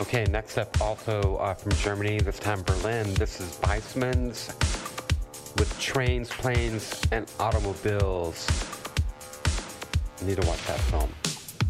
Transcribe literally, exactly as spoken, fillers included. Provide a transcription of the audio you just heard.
Okay, next up, also uh, from Germany, this time Berlin. This is Weissman's with Trains, Planes, and Automobiles. You need to watch that film.